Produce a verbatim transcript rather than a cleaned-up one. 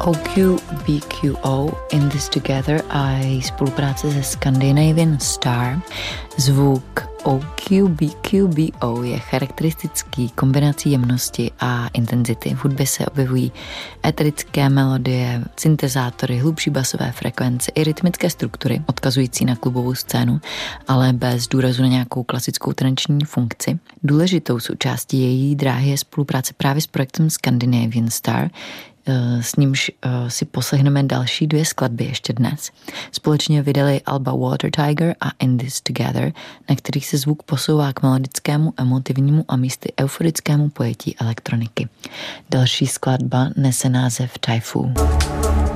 O Q B Q O In This Together a její spolupráce se Scandinavian Star. Zvuk O Q B Q B O je charakteristický kombinací jemnosti a intenzity. V hudbě se objevují eterické melodie, syntezátory, hlubší basové frekvence i rytmické struktury, odkazující na klubovou scénu, ale bez důrazu na nějakou klasickou taneční funkci. Důležitou součástí její dráhy je spolupráce právě s projektem Scandinavian Star, s nímž si poslechneme další dvě skladby ještě dnes. Společně vydali alba Water Tiger a In This Together, na kterých se zvuk posouvá k melodickému, emotivnímu a místy euforickému pojetí elektroniky. Další skladba nese název Typhoon.